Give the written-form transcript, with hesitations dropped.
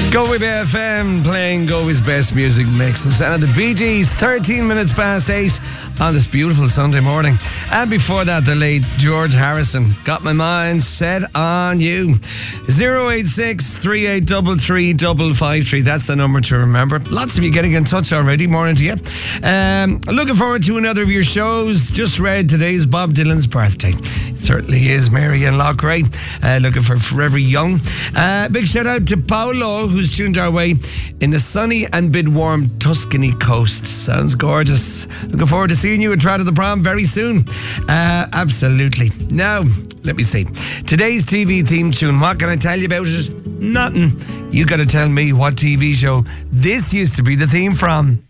Go With FM playing Go's best music mix. The sound of the Bee Gees, 13 minutes past 8 on this beautiful Sunday morning. And before that, the late George Harrison, Got My Mind Set On You. 086 3833 553. That's the number to remember. Lots of you getting in touch already. Morning to you. Looking forward to another of your shows. Just read today's Bob Dylan's birthday. It certainly is. Mary and Lochray. Looking for Forever Young. Big shout out to Paolo, who's tuned our way in the sunny and bit warm Tuscany coast. Sounds gorgeous. Looking forward to seeing you at Trout of the Prom very soon. Absolutely. Now, let me see. Today's TV theme tune. What can I tell you about it? Nothing. You got to tell me what TV show this used to be the theme from.